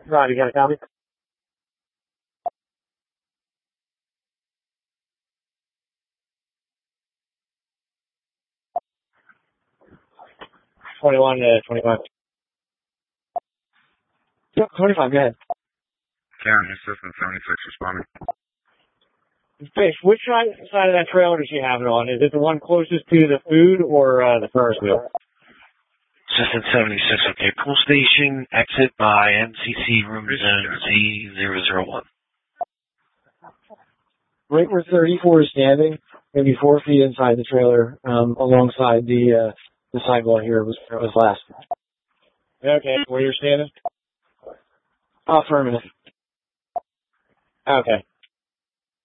Rob, you got a copy? 21 to 25. Yep, 25, go ahead. County Assistant 76 responding. Fish, which side of that trailer does she have it on? Is it the one closest to the food or the Ferris wheel? Assistant 76, okay. Pool station, exit by MCC room zone Z001. Right where 34 is standing, maybe 4 feet inside the trailer, alongside the sidewall here was last. Okay, where you're standing? Affirmative. Okay.